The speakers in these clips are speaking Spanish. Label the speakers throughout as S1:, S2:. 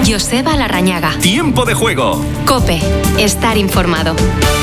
S1: Joseba Larrañaga.
S2: Tiempo de juego.
S1: COPE. Estar informado.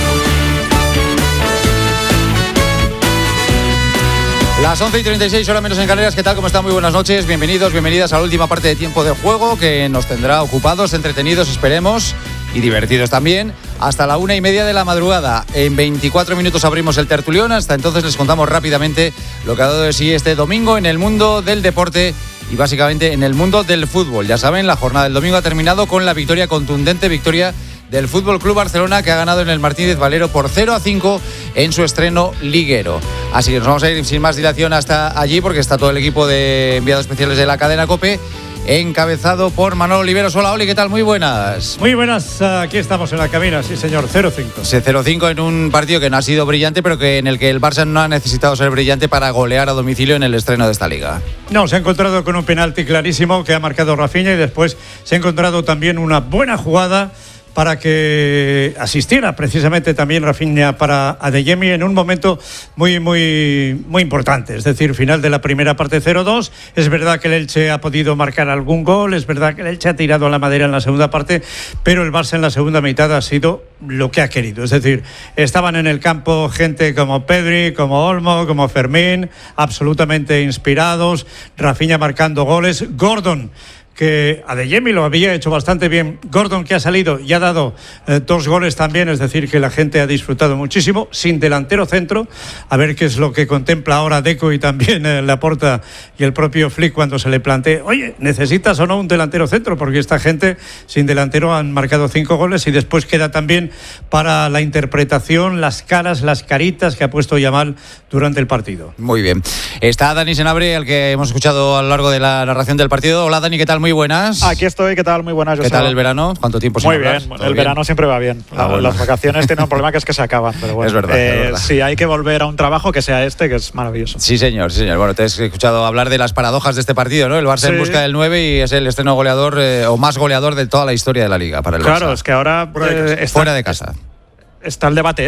S3: Las 11:36, hora menos en Canarias. ¿Qué tal? ¿Cómo están? Muy buenas noches. Bienvenidos, bienvenidas a la última parte de Tiempo de Juego, que nos tendrá ocupados, entretenidos, esperemos, y divertidos también, hasta la 1:30 de la madrugada. En 24 minutos abrimos el tertulión. Hasta entonces les contamos rápidamente lo que ha dado de sí este domingo en el mundo del deporte y básicamente en el mundo del fútbol. Ya saben, la jornada del domingo ha terminado con la contundente victoria del Fútbol Club Barcelona, que ha ganado en el Martínez Valero por 0-5 en su estreno liguero. Así que nos vamos a ir sin más dilación hasta allí, porque está todo el equipo de enviados especiales de la cadena COPE, encabezado por Manolo Oliveros. Hola, Oli, ¿qué tal? Muy buenas.
S4: Muy buenas, aquí estamos en la cabina, sí señor, 0-5.
S3: 0-5 en un partido que no ha sido brillante, pero que en el que el Barça no ha necesitado ser brillante para golear a domicilio en el estreno de esta liga.
S4: No, se ha encontrado con un penalti clarísimo que ha marcado Rafinha, y después se ha encontrado también una buena jugada para que asistiera precisamente también Rafinha para Adeyemi en un momento muy importante. Es decir, final de la primera parte, 0-2. Es verdad que el Elche ha podido marcar algún gol, es verdad que el Elche ha tirado a la madera en la segunda parte, pero el Barça en la segunda mitad ha sido lo que ha querido. Es decir, estaban en el campo gente como Pedri, como Olmo, como Fermín, absolutamente inspirados. Rafinha marcando goles. Gordon, que Adeyemi lo había hecho bastante bien. Gordon, que ha salido y ha dado 2 goles también, es decir, que la gente ha disfrutado muchísimo, sin delantero centro. A ver qué es lo que contempla ahora Deco y también Laporta y el propio Flick cuando se le plantee, oye, ¿necesitas o no un delantero centro? Porque esta gente sin delantero han marcado 5 goles, y después queda también para la interpretación las caras, las caritas que ha puesto Yamal durante el partido.
S3: Muy bien. Está Dani Senabre, al que hemos escuchado a lo largo de la narración del partido. Hola, Dani, ¿qué tal? Muy buenas.
S5: Aquí estoy, ¿qué tal? Muy buenas.
S3: ¿Qué tal el verano? ¿Cuánto tiempo sin hablar?
S5: Muy bien, el verano siempre va bien.
S3: Bueno.
S5: Las vacaciones tienen un problema, que es que se acaban, pero bueno.
S3: Es verdad.
S5: Si hay que volver a un trabajo, que sea este, que es maravilloso.
S3: Sí, señor, sí, señor. Bueno, te he escuchado hablar de las paradojas de este partido, ¿no? El Barça en busca del 9 y es el estreno goleador o más goleador de toda la historia de la Liga para el Barça.
S5: Claro, es que ahora
S3: fuera de casa.
S5: Está el debate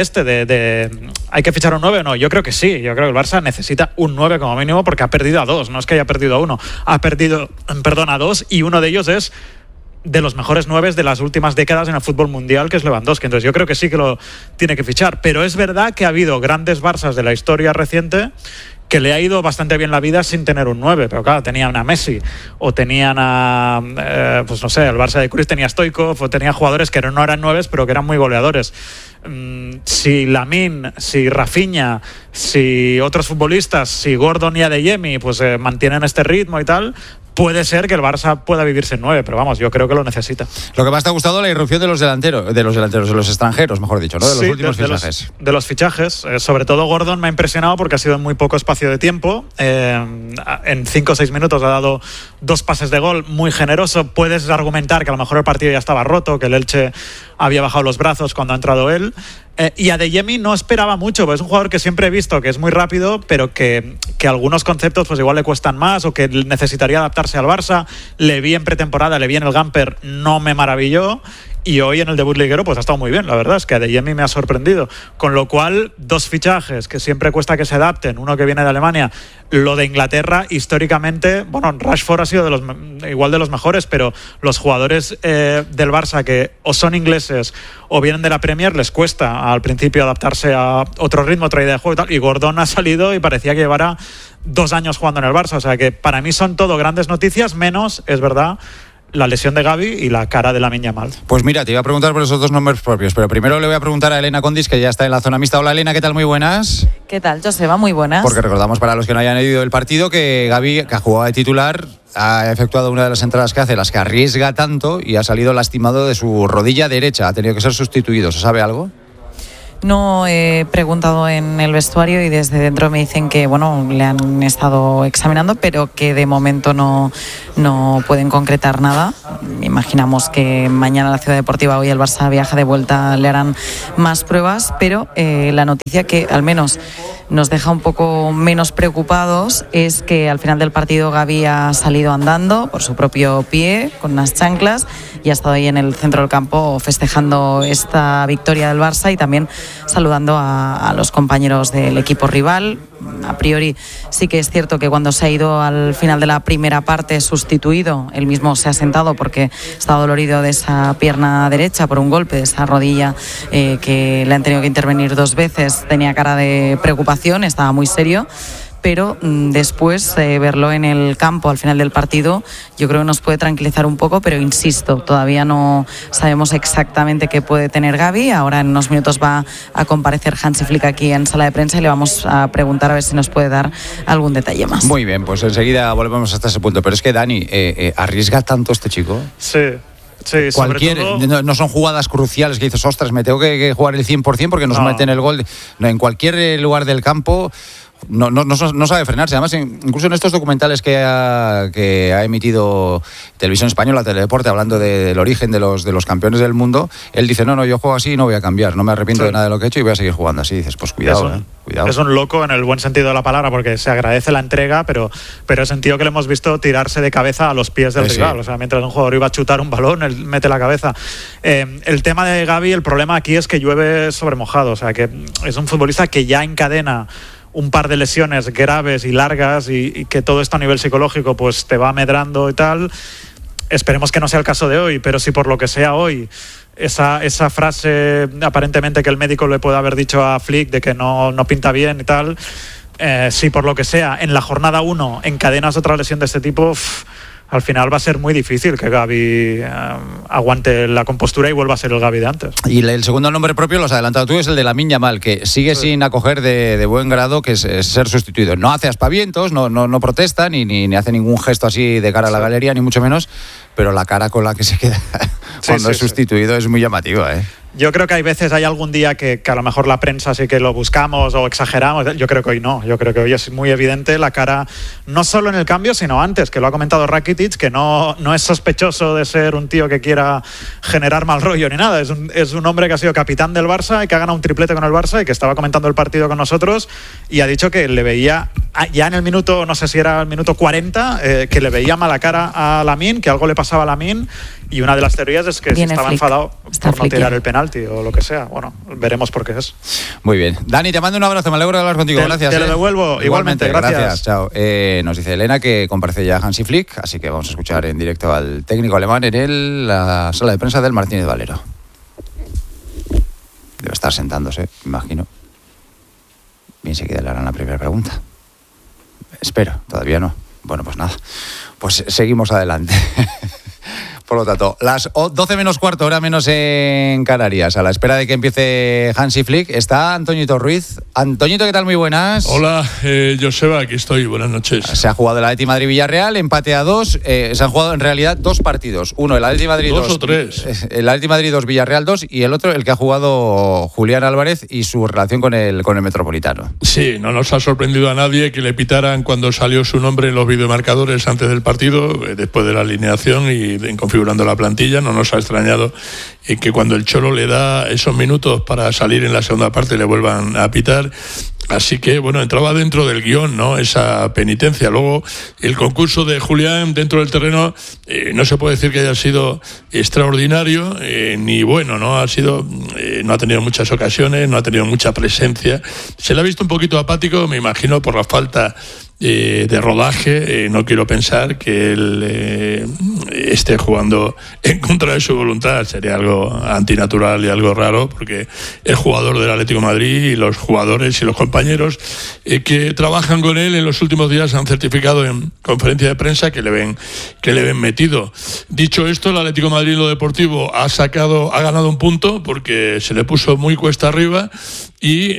S5: de ¿hay que fichar un 9 o no? Yo creo que sí. Yo creo que el Barça necesita un 9 como mínimo, porque ha perdido a 2. No es que haya perdido a 1. Ha perdido, a 2, y uno de ellos es de los mejores 9 de las últimas décadas en el fútbol mundial, que es Lewandowski. Entonces yo creo que sí que lo tiene que fichar. Pero es verdad que ha habido grandes Barças de la historia reciente que le ha ido bastante bien la vida sin tener un 9, pero claro, tenían a Messi, o tenían a, pues no sé, el Barça de Cruz tenía a Stoichkov, o tenía jugadores que no eran 9, pero que eran muy goleadores. Si Lamine, si Rafinha, si otros futbolistas, si Gordon y Adeyemi pues mantienen este ritmo y tal, puede ser que el Barça pueda vivirse en 9, pero vamos, yo creo que lo necesita.
S3: Lo que más te ha gustado, la irrupción de los extranjeros, mejor dicho, ¿no? De los últimos fichajes.
S5: De los fichajes, sobre todo Gordon me ha impresionado porque ha sido en muy poco espacio de tiempo. En 5 o 6 minutos ha dado 2 pases de gol, muy generoso. Puedes argumentar que a lo mejor el partido ya estaba roto, que el Elche había bajado los brazos cuando ha entrado él. Y Adeyemi no esperaba mucho, porque es un jugador que siempre he visto que es muy rápido, pero que algunos conceptos pues igual le cuestan más, o que necesitaría adaptarse al Barça. Le vi en pretemporada, le vi en el Gamper, no me maravilló. Y hoy en el debut liguero pues ha estado muy bien, la verdad es que Adeyemi me ha sorprendido. Con lo cual, 2 fichajes que siempre cuesta que se adapten, uno que viene de Alemania. Lo de Inglaterra, históricamente, bueno, Rashford ha sido igual de los mejores, pero los jugadores del Barça que o son ingleses o vienen de la Premier, les cuesta al principio adaptarse a otro ritmo, otra idea de juego y tal. Y Gordon ha salido y parecía que llevara 2 años jugando en el Barça. O sea que para mí son todo grandes noticias, menos, es verdad, la lesión de Gavi y la cara de Lamine Yamal.
S3: Pues mira, te iba a preguntar por esos 2 nombres propios, pero primero le voy a preguntar a Elena Condis, que ya está en la zona mixta. Hola, Elena, ¿qué tal? Muy buenas.
S6: ¿Qué tal, Joseba? Muy buenas.
S3: Porque recordamos, para los que no hayan oído el partido, que Gavi, que ha jugado de titular, ha efectuado una de las entradas que hace, las que arriesga tanto, y ha salido lastimado de su rodilla derecha. Ha tenido que ser sustituido. ¿Se sabe algo?
S6: No he preguntado en el vestuario y desde dentro me dicen que bueno, le han estado examinando, pero que de momento no pueden concretar nada. Imaginamos que mañana la Ciudad Deportiva, hoy el Barça viaja de vuelta, le harán más pruebas, pero la noticia que al menos nos deja un poco menos preocupados es que al final del partido Gavi ha salido andando por su propio pie con unas chanclas y ha estado ahí en el centro del campo festejando esta victoria del Barça y también saludando a los compañeros del equipo rival. a priori sí que es cierto que cuando se ha ido al final de la primera parte sustituido, él mismo se ha sentado porque está dolorido de esa pierna derecha por un golpe, de esa rodilla que le han tenido que intervenir 2 veces, tenía cara de preocupación, estaba muy serio. Pero después verlo en el campo al final del partido yo creo que nos puede tranquilizar un poco, pero insisto, todavía no sabemos exactamente qué puede tener Gavi. Ahora en unos minutos va a comparecer Hansi Flick aquí en sala de prensa y le vamos a preguntar a ver si nos puede dar algún detalle más.
S3: Muy bien, pues enseguida volvemos hasta ese punto. Pero es que Dani, ¿arriesga tanto este chico?
S5: Sí. Sí,
S3: cualquier,
S5: sobre todo...
S3: no son jugadas cruciales que dices, ostras, me tengo que jugar el 100% porque nos meten el gol. No, en cualquier lugar del campo no sabe frenarse. Además, incluso en estos documentales que ha emitido Televisión Española, Teledeporte, hablando del origen de los campeones del mundo, él dice, no, yo juego así y no voy a cambiar, no me arrepiento de nada de lo que he hecho y voy a seguir jugando así. Dices, pues cuidado, cuidado.
S5: Es un loco en el buen sentido de la palabra, porque se agradece la entrega, pero he sentido que le hemos visto tirarse de cabeza a los pies del rival. O sea, mientras un jugador iba a chutar un balón, él mete la cabeza. El tema de Gavi, el problema aquí es que llueve sobre mojado. O sea, que es un futbolista que ya encadena un par de lesiones graves y largas y que todo esto a nivel psicológico pues te va amedrando y tal. Esperemos que no sea el caso de hoy, pero si por lo que sea hoy esa frase aparentemente que el médico le puede haber dicho a Flick de que no pinta bien y tal, si por lo que sea en la jornada 1 encadenas otra lesión de este tipo, al final va a ser muy difícil que Gavi aguante la compostura y vuelva a ser el Gavi de antes.
S3: Y el segundo nombre propio, lo has adelantado tú, es el de Lamine Yamal, que sigue sin acoger de buen grado, que es ser sustituido. No hace aspavientos, no protesta, ni hace ningún gesto así de cara a la galería, ni mucho menos, pero la cara con la que se queda cuando es sustituido es muy llamativa, ¿eh?
S5: Yo creo que hay algún día que a lo mejor la prensa sí que lo buscamos o exageramos. Yo creo que hoy no. Yo creo que hoy es muy evidente la cara, no solo en el cambio, sino antes, que lo ha comentado Rakitic, que no es sospechoso de ser un tío que quiera generar mal rollo ni nada. Es un hombre que ha sido capitán del Barça y que ha ganado un triplete con el Barça y que estaba comentando el partido con nosotros y ha dicho que le veía, ya en el minuto, no sé si era el minuto 40, que le veía mala cara a Lamine, que algo le pasaba a Lamine, y una de las teorías es que estaba enfadado por no tirar el penalti o lo que sea. Bueno, veremos por qué es.
S3: Muy bien. Dani, te mando un abrazo, me alegro de hablar contigo. Gracias.
S5: Te lo devuelvo. Igualmente, gracias.
S3: Chao. Nos dice Elena que comparece ya Hansi Flick, así que vamos a escuchar en directo al técnico alemán en la sala de prensa del Martínez Valero. Debe estar sentándose, me imagino. Y enseguida le harán la primera pregunta. Espero, todavía no. Bueno, pues nada. Pues seguimos adelante. Por lo tanto, las 12 menos cuarto, hora menos en Canarias. A la espera de que empiece Hansi Flick, está Antoñito Ruiz. Antoñito, ¿qué tal? Muy buenas.
S2: Hola, Joseba, aquí estoy. Buenas noches.
S3: Se ha jugado el Atleti Madrid-Villarreal, empate a 2. Se han jugado en realidad 2 partidos. Uno, el Atleti Madrid 2.
S2: ¿2 o 3?
S3: El Atleti Madrid 2, Villarreal 2. Y el otro, el que ha jugado Julián Álvarez y su relación con el Metropolitano.
S2: Sí, no nos ha sorprendido a nadie que le pitaran cuando salió su nombre en los videomarcadores antes del partido, después de la alineación y configurando la plantilla. No nos ha extrañado que cuando el Cholo le da esos minutos para salir en la segunda parte le vuelvan a pitar. Así que, bueno, entraba dentro del guión, ¿no?, esa penitencia. Luego, el concurso de Julián dentro del terreno no se puede decir que haya sido extraordinario, ni bueno, ¿no? No ha tenido muchas ocasiones, no ha tenido mucha presencia. Se le ha visto un poquito apático, me imagino, por la falta de rodaje. No quiero pensar que él esté jugando en contra de su voluntad. Sería algo antinatural y algo raro, porque el jugador del Atlético de Madrid y los jugadores y los compañeros que trabajan con él en los últimos días han certificado en conferencia de prensa que le ven metido. Dicho esto, el Atlético de Madrid en lo deportivo ha ganado un punto porque se le puso muy cuesta arriba. Y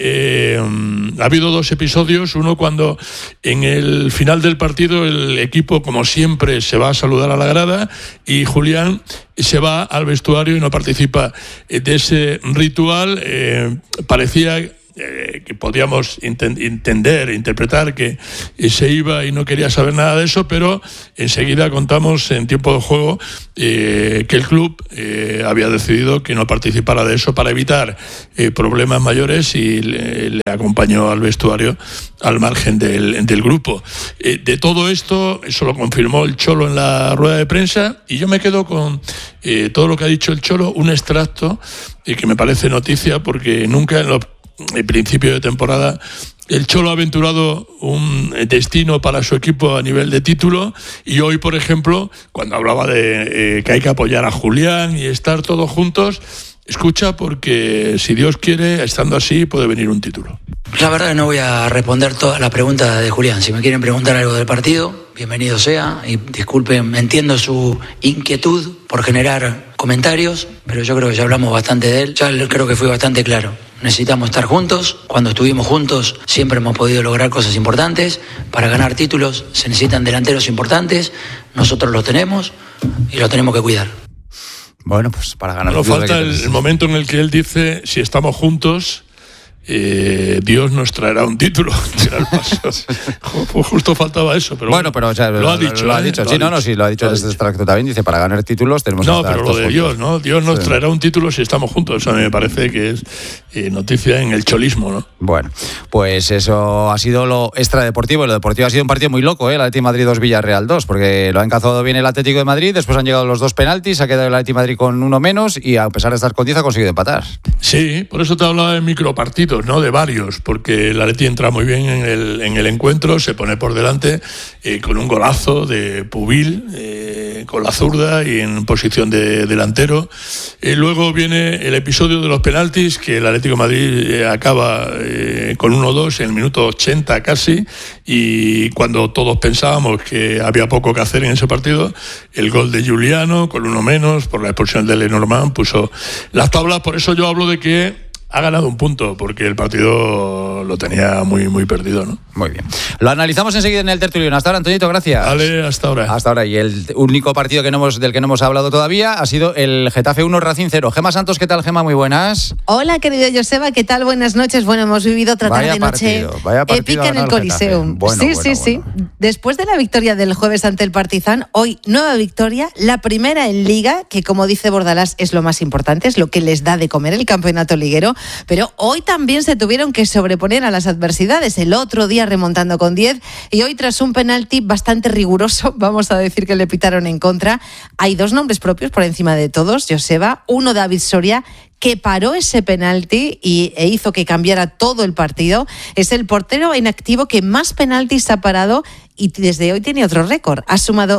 S2: ha habido 2 episodios, uno cuando en el final del partido el equipo, como siempre, se va a saludar a la grada y Julián se va al vestuario y no participa de ese ritual. Parecía que podíamos interpretar que se iba y no quería saber nada de eso, pero enseguida contamos en tiempo de juego que el club había decidido que no participara de eso para evitar problemas mayores y le acompañó al vestuario al margen del grupo. De todo esto, eso lo confirmó el Cholo en la rueda de prensa y yo me quedo con todo lo que ha dicho el Cholo, un extracto que me parece noticia porque nunca en el principio de temporada el Cholo ha aventurado un destino para su equipo a nivel de título, y hoy, por ejemplo, cuando hablaba de que hay que apoyar a Julián y estar todos juntos, escucha, porque si Dios quiere, estando así, puede venir un título.
S7: La verdad no voy a responder todas las preguntas de Julián. Si me quieren preguntar algo del partido, bienvenido sea, y disculpen, entiendo su inquietud por generar comentarios, pero yo creo que ya hablamos bastante de él. Ya creo que fui bastante claro. Necesitamos estar juntos. Cuando estuvimos juntos siempre hemos podido lograr cosas importantes. Para ganar títulos se necesitan delanteros importantes. Nosotros los tenemos y los tenemos que cuidar.
S3: Bueno, pues para ganar
S2: títulos falta el momento en el que él dice: si estamos juntos, Dios nos traerá un título. Justo faltaba eso, pero
S3: bueno, pero o sea,
S2: lo ha dicho.
S3: Lo ha dicho. Sí, lo ha dicho desde extracto también. Dice: para ganar títulos tenemos que estar
S2: pero lo de Dios, ¿no? Dios nos traerá un título si estamos juntos. Eso a mí me parece que es noticia en el cholismo, ¿no?
S3: Bueno, pues eso ha sido lo extradeportivo. Lo deportivo ha sido un partido muy loco, el Atlético de Madrid 2, Villarreal 2, porque lo ha encazado bien el Atlético de Madrid. Después han llegado los 2 penaltis, ha quedado el Atlético de Madrid con 1 menos, y a pesar de estar con 10 ha conseguido empatar.
S2: Sí, por eso te hablaba de micropartidos, ¿no? De varios, porque el Atleti entra muy bien en el encuentro, se pone por delante con un golazo de Pubil, con la zurda y en posición de delantero. Luego viene el episodio de los penaltis, que el Atlético de Madrid acaba con 1-2 en el minuto 80 casi, y cuando todos pensábamos que había poco que hacer en ese partido, el gol de Giuliano con 1 menos por la expulsión de Lenormand puso las tablas. Por eso yo hablo de que ha ganado un punto, porque el partido lo tenía muy, muy perdido, ¿no?
S3: Muy bien. Lo analizamos enseguida en el tertulión. Hasta ahora, Antoñito, gracias.
S2: Vale, hasta ahora.
S3: Hasta ahora. Y el único partido del que no hemos hablado todavía ha sido el Getafe 1, Racing 0. Gemma Santos, ¿qué tal, Gemma? Muy buenas.
S8: Hola, querido Joseba, ¿qué tal? Buenas noches. Bueno, hemos vivido otra tarde-noche épica en el Coliseum. Sí. Después de la victoria del jueves ante el Partizan, hoy nueva victoria, la primera en Liga, que como dice Bordalás es lo más importante, es lo que les da de comer el campeonato liguero. Pero hoy también se tuvieron que sobreponer a las adversidades. El otro día remontando con 10, y hoy tras un penalti bastante riguroso, vamos a decir que le pitaron en contra. Hay 2 nombres propios por encima de todos, Joseba. Uno, David Soria, que paró ese penalti e hizo que cambiara todo el partido. Es el portero en activo que más penaltis ha parado, y desde hoy tiene otro récord. Ha sumado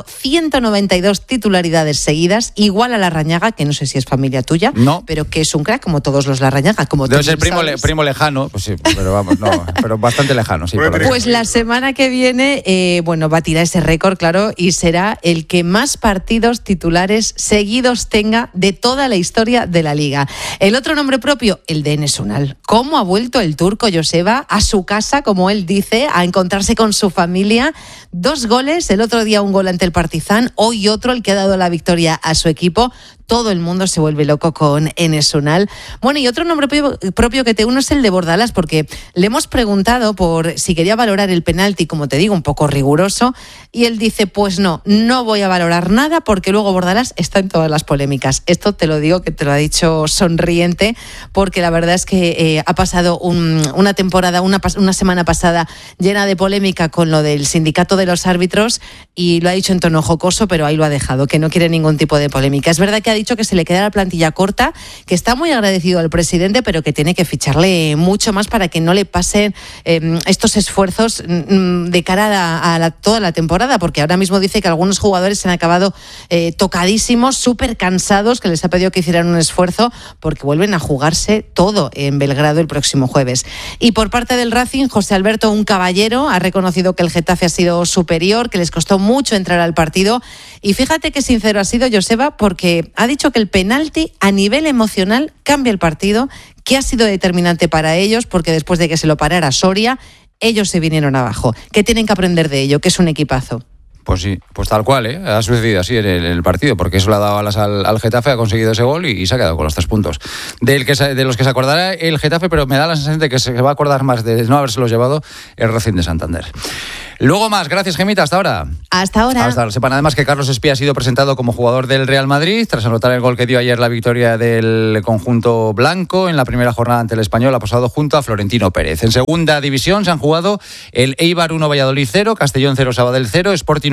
S8: 192 titularidades seguidas, igual a Larrañaga, que no sé si es familia tuya, pero que es un crack como todos los Larrañaga. Debe
S3: ser primo lejano, pues sí, pero vamos, pero bastante lejano. Sí,
S8: pues la semana que viene, batirá ese récord, claro, y será el que más partidos titulares seguidos tenga de toda la historia de la Liga. El otro nombre propio, el de Enes Unal. ¿Cómo ha vuelto el turco, Joseba, a su casa, como él dice, a encontrarse con su familia? 2 goles, el otro día un gol ante el Partizan, hoy otro, el que ha dado la victoria a su equipo. Todo el mundo se vuelve loco con Enes Unal. Bueno, y otro nombre propio que te uno es el de Bordalás, porque le hemos preguntado por si quería valorar el penalti, como te digo, un poco riguroso, y él dice: pues no voy a valorar nada, porque luego Bordalás está en todas las polémicas. Esto te lo digo, que te lo ha dicho sonriente, porque la verdad es que ha pasado una temporada, una semana pasada llena de polémica con lo del sindicato de los árbitros, y lo ha dicho en tono jocoso, pero ahí lo ha dejado, que no quiere ningún tipo de polémica. Es verdad que ha dicho que se le queda la plantilla corta, que está muy agradecido al presidente, pero que tiene que ficharle mucho más para que no le pasen estos esfuerzos de cara a toda la temporada, porque ahora mismo dice que algunos jugadores se han acabado tocadísimos, súper cansados, que les ha pedido que hicieran un esfuerzo, porque vuelven a jugarse todo en Belgrado el próximo jueves. Y por parte del Racing, José Alberto, un caballero, ha reconocido que el Getafe ha sido superior, que les costó mucho entrar al partido, y fíjate qué sincero ha sido, Joseba, porque ha dicho que el penalti a nivel emocional cambia el partido, que ha sido determinante para ellos, porque después de que se lo parara Soria, ellos se vinieron abajo, que tienen que aprender de ello, que es un equipazo.
S3: Pues sí, pues tal cual, ha sucedido así en el partido, porque eso le ha dado alas al Getafe, ha conseguido ese gol y se ha quedado con los 3 puntos. De los que se acordará el Getafe, pero me da la sensación de que se va a acordar más de no habérselos llevado el Racing de Santander. Luego más, gracias Gemita, hasta ahora.
S8: Hasta ahora.
S3: Sepan además que Carlos Espía ha sido presentado como jugador del Real Madrid tras anotar el gol que dio ayer la victoria del conjunto blanco en la primera jornada ante el Español, ha pasado junto a Florentino Pérez. En segunda división se han jugado el Eibar 1, Valladolid 0, Castellón 0, Sabadell 0, Sporting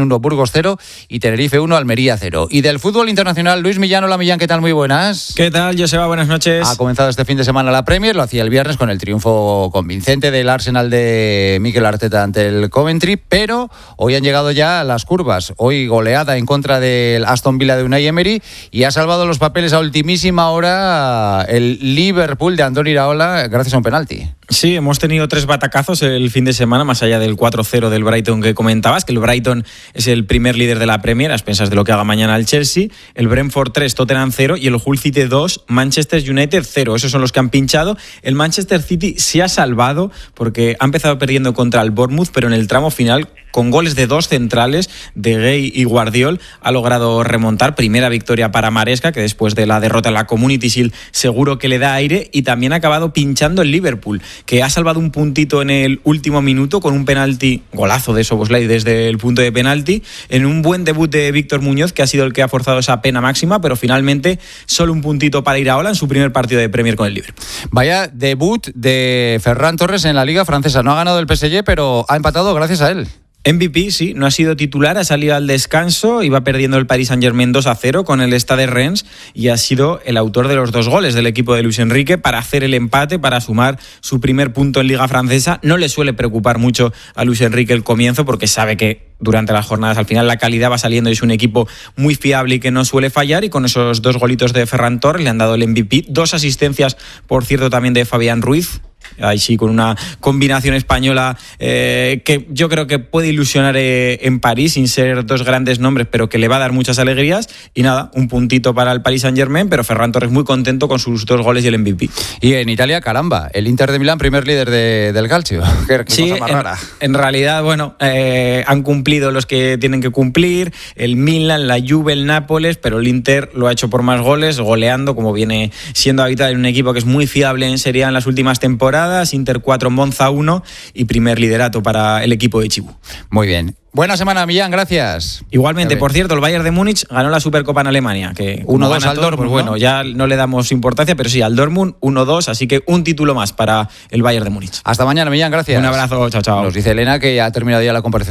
S3: 1, Burgos 0 y Tenerife 1, Almería 0. Y del fútbol internacional, Luis Millán. Hola Millán, ¿qué tal? Muy buenas.
S9: ¿Qué tal, Joseba? Buenas noches.
S3: Ha comenzado este fin de semana la Premier, lo hacía el viernes con el triunfo convincente del Arsenal de Mikel Arteta ante el Coventry, pero hoy han llegado ya las curvas. Hoy goleada en contra del Aston Villa de Unai Emery y ha salvado los papeles a ultimísima hora el Liverpool de Andoni Iraola gracias a un penalti.
S9: Sí, hemos tenido 3 batacazos el fin de semana, más allá del 4-0 del Brighton que comentabas, que el Brighton es el primer líder de la Premier, a expensas de lo que haga mañana el Chelsea, el Brentford 3, Tottenham 0 y el Hull City 2, Manchester United 0. Esos son los que han pinchado. El Manchester City se ha salvado porque ha empezado perdiendo contra el Bournemouth, pero en el tramo final, con goles de 2 centrales, de Gay y Guardiol, ha logrado remontar. Primera victoria para Maresca, que después de la derrota en la Community Shield seguro que le da aire, y también ha acabado pinchando el Liverpool, que ha salvado un puntito en el último minuto con un penalti, golazo de Szoboszlai desde el punto de penalti, en un buen debut de Víctor Muñoz, que ha sido el que ha forzado esa pena máxima, pero finalmente solo un puntito para Iraola en su primer partido de Premier con el Liverpool.
S3: Vaya debut de Ferran Torres en la Liga Francesa. No ha ganado el PSG, pero ha empatado gracias a él.
S9: MVP, sí, no ha sido titular, ha salido al descanso, iba perdiendo el Paris Saint-Germain 2-0 con el Stade Reims y ha sido el autor de los 2 goles del equipo de Luis Enrique para hacer el empate, para sumar su primer punto en Liga Francesa. No le suele preocupar mucho a Luis Enrique el comienzo porque sabe que durante las jornadas al final la calidad va saliendo y es un equipo muy fiable y que no suele fallar, y con esos 2 golitos de Ferran Torres le han dado el MVP, 2 asistencias, por cierto, también de Fabián Ruiz. Ahí sí, con una combinación española que yo creo que puede ilusionar en París, sin ser 2 grandes nombres, pero que le va a dar muchas alegrías. Y nada, un puntito para el Paris Saint-Germain, pero Ferran Torres muy contento con sus 2 goles y el MVP.
S3: Y en Italia, caramba, el Inter de Milán, primer líder del Calcio. Qué
S9: sí,
S3: cosa más rara.
S9: En realidad, bueno, han cumplido los que tienen que cumplir, el Milan, la Juve, el Nápoles, pero el Inter lo ha hecho por más goles, goleando, como viene siendo habitual en un equipo que es muy fiable en Serie A en las últimas temporadas. Inter 4, Monza 1 y primer liderato para el equipo de Chibú.
S3: Muy bien. Buena semana, Millán, gracias.
S9: Igualmente, por cierto, el Bayern de Múnich ganó la Supercopa en Alemania, que
S3: 1-2 al Dortmund,
S9: pues bueno, ya no le damos importancia, pero sí, al Dortmund 1-2, así que un título más para el Bayern de Múnich.
S3: Hasta mañana, Millán, gracias.
S9: Un abrazo, chao, chao.
S3: Nos dice Elena que ha terminado ya la comparecencia